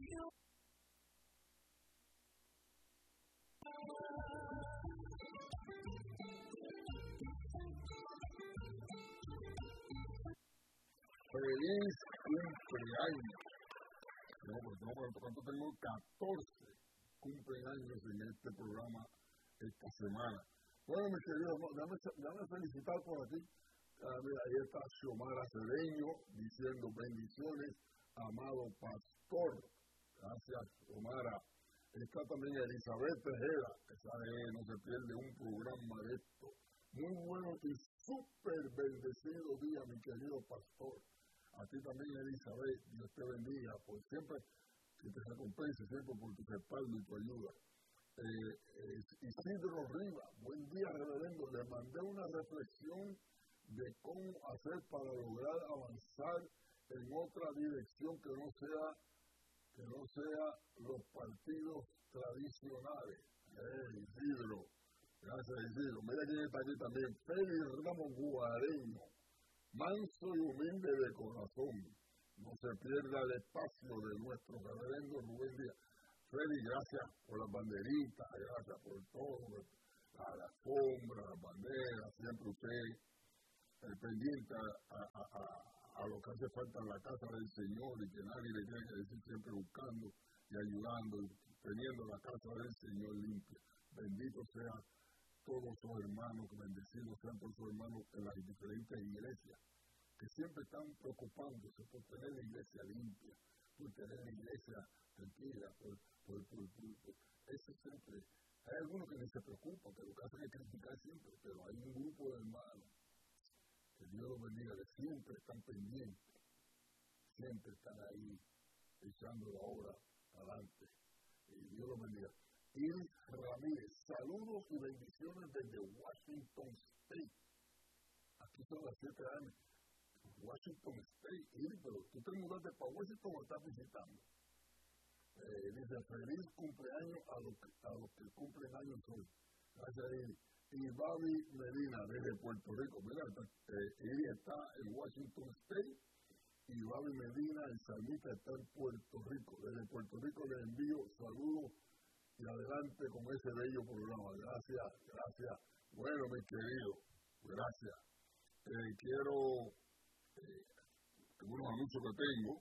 Feliz cumpleaños. No, pues no, por tanto tengo 14 cumpleaños en este programa esta semana. Bueno, mis queridos, déjame felicitar por aquí. Mira, ahí está Xiomara Cedeño diciendo bendiciones, amado pastor. Gracias, Xiomara. Está también Elizabeth Tejeda, esa no se pierde un programa de esto. Muy bueno y súper bendecido día, mi querido pastor. A ti también, Elizabeth, Dios te bendiga, por siempre, que te recompense siempre por tu respaldo y tu ayuda. Isidro Rivas, buen día, reverendo. Le mandé una reflexión de cómo hacer para lograr avanzar en otra dirección que no sea los partidos tradicionales. Isidro, gracias, Isidro. Mira quién está aquí también, Félix Ramos Guareño. Manso y humilde de corazón, no se pierda el espacio de nuestro reverendo Rubén Díaz. Freddy, gracias por las banderitas, gracias por todo, la alfombra, las banderas, siempre usted pendiente a lo que hace falta en la casa del Señor y que nadie le tiene que decir, siempre buscando y ayudando y teniendo la casa del Señor limpia. Bendito sea todos sus hermanos, bendecidos sean por sus hermanos en las diferentes iglesias, que siempre están preocupándose por tener la iglesia limpia, por tener la iglesia tranquila, eso siempre. Hay algunos que ni se preocupan, que lo que hacen es criticar siempre, pero hay un grupo de hermanos, que Dios los bendiga, que siempre están pendientes, siempre están ahí, echando la obra adelante, y Dios los bendiga. Iris Ramírez, saludos y bendiciones desde Washington State. Aquí son las 7 a.m. Washington State. Iris, pero tú te mudaste para Washington o estás visitando. Dice, feliz cumpleaños a los que cumplen años hoy. Gracias, Iris. Y Babi Medina, desde Puerto Rico. Mira, Iris está en Washington State y Babi Medina, el salmista, está en Puerto Rico. Desde Puerto Rico les envío saludos y adelante con ese bello programa. Gracias. Bueno, mis queridos, gracias. Quiero, unos anuncios que tengo,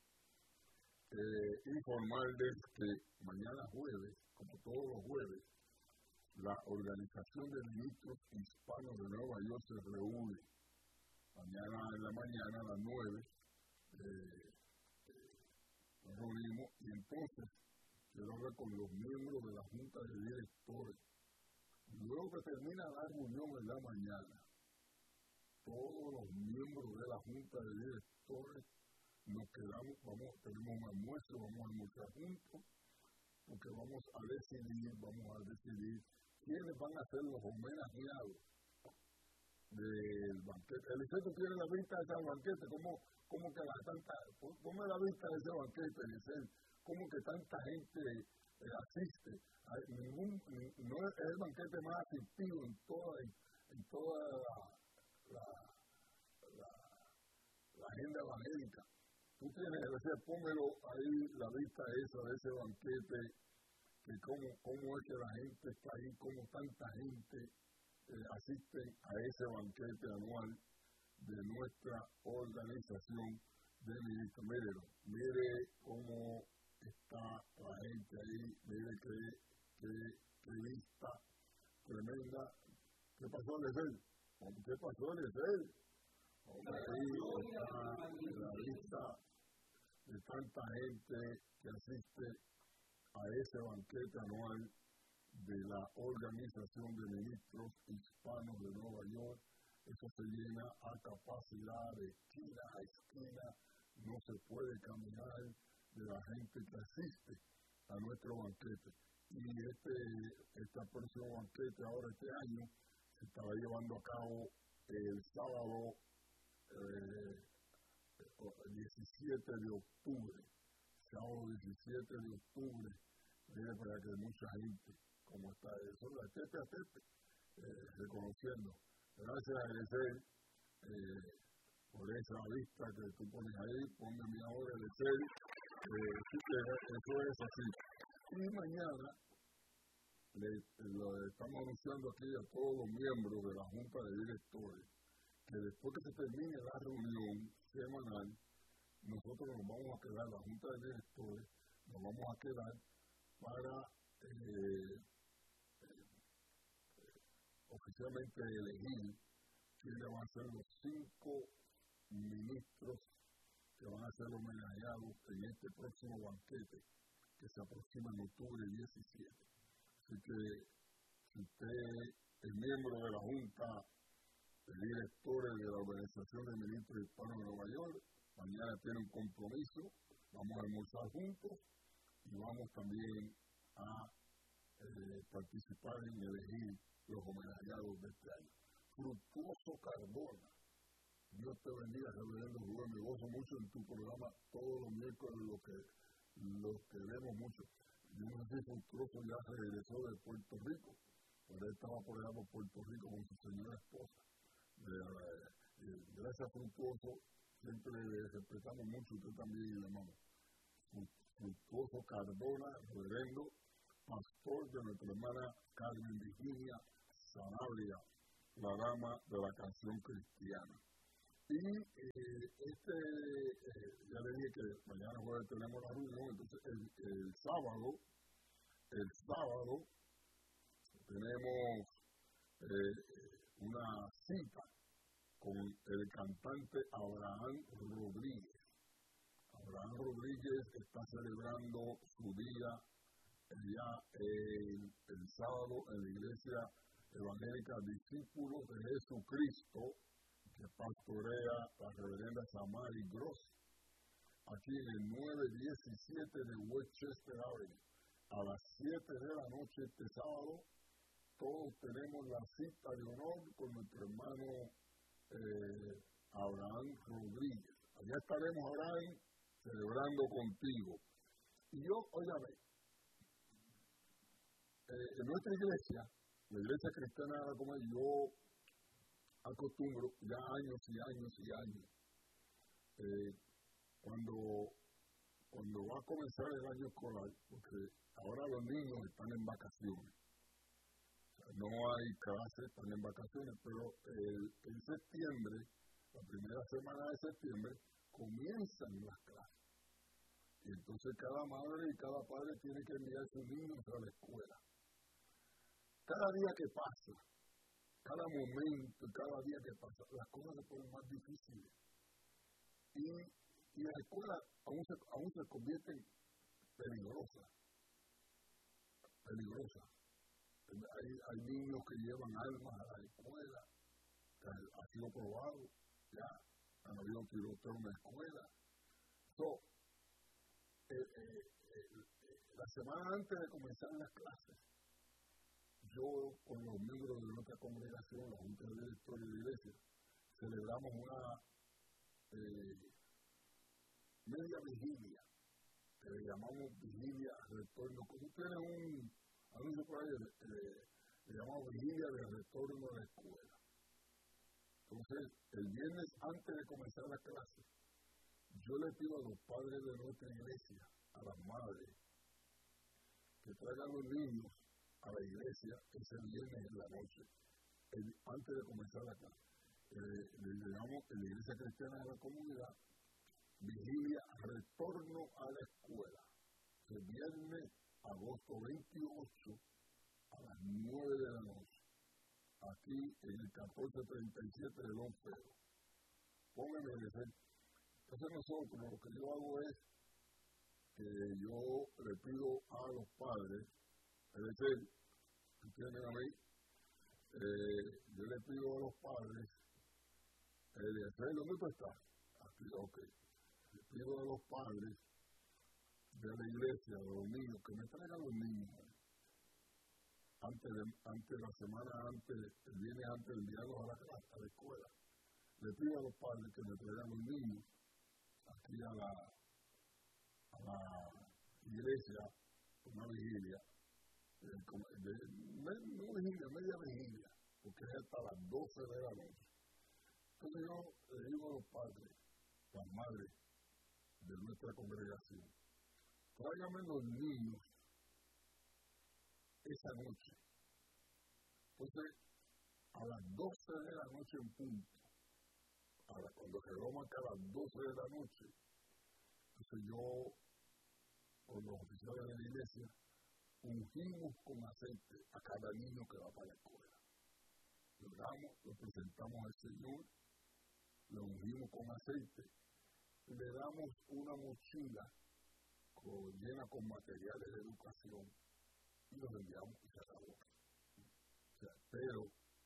informarles que mañana jueves, como todos los jueves, la Organización de Ministros Hispanos de Nueva York se reúne. Mañana en la mañana a las 9 nos reunimos y entonces quiero hablar con los miembros de la Junta de Directores. Luego que termina la reunión en la mañana, todos los miembros de la Junta de Directores nos quedamos, tenemos un almuerzo, vamos a almorzar juntos, porque vamos a decidir quiénes van a ser los homenajeados del banquete. Eliseo, ¿tú tienes la vista de ese banquete? ¿Cómo que ponme la vista de ese banquete, Eliseo? ¿Cómo que tanta gente asiste? No es el banquete más asistido en toda la agenda evangélica. Tú tienes, pónmelo ahí, la vista esa de ese banquete, que cómo es que la gente está ahí, cómo tanta gente asiste a ese banquete anual de nuestra organización de ministros. Mire cómo está la gente ahí, mire qué lista tremenda. ¿Qué pasó, Eliseo? ¿Qué pasó, Eliseo? Ahí está la lista de tanta gente que asiste a ese banquete anual de la Organización de Ministros Hispanos de Nueva York. Eso se llena a capacidad de esquina a esquina, no se puede caminar de la gente que asiste a nuestro banquete. Y este próximo banquete ahora este año se estará llevando a cabo el sábado 17 de octubre. Sábado 17 de octubre, mire para que mucha gente, como está eso, de tepe a tepe, reconociendo. Gracias, Eliseo, por esa lista que tú pones ahí. Ponme a mí ahora, Eliseo, Así que eso es así. Y mañana lo estamos anunciando aquí a todos los miembros de la Junta de Directores que después que se termine la reunión semanal, nosotros nos vamos a quedar, la Junta de Directores, nos vamos a quedar para oficialmente elegir quiénes van a ser los 5 ministros que van a ser homenajeados en este próximo banquete que se aproxima en octubre 17. Así que si usted es miembro de la Junta de Directores de la Organización de Ministros Hispanos de Nueva York, mañana tiene un compromiso, vamos a almorzar juntos y vamos también a participar en elegir los homenajeados de este año. Fructuoso Cardona, Dios te bendiga, reverendo Rubén, me gozo mucho en tu programa todos los miércoles, lo que vemos mucho. Yo no sé si Fructuoso ya regresó de Puerto Rico, pero él estaba por allá por Puerto Rico con su señora esposa. Gracias Fructuoso, siempre respetamos mucho, usted también le amamos. Fructuoso Cardona, reverendo, pastor de nuestra hermana Carmen Virginia Sanabria, la dama de la canción cristiana. Y ya le dije que mañana jueves tenemos la reunión, entonces el sábado tenemos una cita con el cantante Abraham Rodríguez. Abraham Rodríguez está celebrando su día el sábado en la iglesia evangélica Discípulos de Jesucristo, que pastorea la reverenda Samari Gross, aquí en el 917 de Westchester Avenue. A las 7 de la noche este sábado, todos tenemos la cita de honor con nuestro hermano Abraham Rodríguez. Allá estaremos, Abraham, celebrando contigo. Y yo, óigame, en nuestra iglesia, la iglesia cristiana como yo acostumbro ya años y años y años, cuando va a comenzar el año escolar, porque ahora los niños están en vacaciones, o sea, no hay clases, están en vacaciones, pero en septiembre, la primera semana de septiembre, comienzan las clases. Y entonces cada madre y cada padre tiene que enviar a sus niños a la escuela. Cada día que pasa, cada momento, cada día que pasa, las cosas se ponen más difíciles. Y la escuela aún se convierte en peligrosa. Hay niños que llevan armas a la escuela, que ha sido probado, ya han habido tiroteos en la escuela. La semana antes de comenzar las clases, yo con los miembros de nuestra congregación, la Junta de Directores de la Iglesia, celebramos una media vigilia, que le llamamos vigilia retorno. Como tiene un anuncio por ahí, le llamamos vigilia de retorno a la escuela. Entonces, el viernes antes de comenzar la clase, yo le pido a los padres de nuestra iglesia, a las madres, que traigan los niños a la iglesia ese viernes en la noche, antes de comenzar la clase. Le llamamos en la iglesia cristiana de la comunidad vigilia retorno a la escuela. El viernes, agosto 28, a las 9 de la noche, aquí en el 1437 de Don Pedro. Pónganme el ejemplo. Entonces nosotros lo que yo hago es que yo le pido a los padres, es decir, ¿entienden a mí? Yo le pido a los padres, ¿dónde tú estás? Aquí, ok. Le pido a los padres de la iglesia, de los niños, que me traigan los niños. Antes la semana antes, el viernes antes de enviarlos a la escuela. Le pido a los padres que me traigan los niños aquí a la iglesia, una vigilia, no vigilia, media vigilia, porque es hasta las 12 de la noche. Entonces yo le digo a los padres, las madres de nuestra congregación, tráigame los niños esa noche. Entonces, a las 12 de la noche en punto, cuando Jerónimo acá a las 12 de la noche, entonces yo, con los oficiales de la iglesia, ungimos con aceite a cada niño que va para la escuela. Lo presentamos al Señor, lo ungimos con aceite, le damos una mochila llena con materiales de educación y los enviamos y se acabó. O sea, pero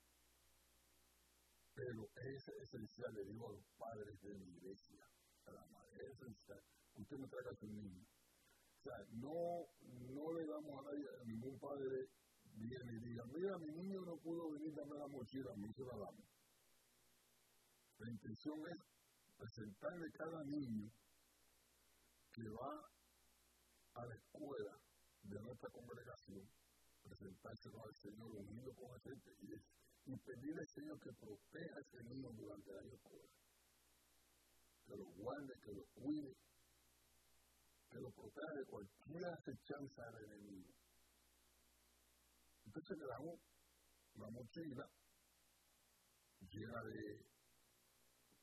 es esencial, le digo a los padres de mi iglesia, a la madre, es esencial, usted me traiga a su niño. O sea, no le damos a ningún padre viene y diga, mira, mi niño no pudo venir, dame la mochila, a mí se la damos. La intención es presentarle cada niño que va a la escuela de nuestra congregación, presentárselo al Señor unido con aceite y pedirle al Señor que proteja a ese niño durante el año escolar. Que lo guarde, que lo cuide, que lo proteja de cualquier acechanza del enemigo. Entonces le damos una mochila llena de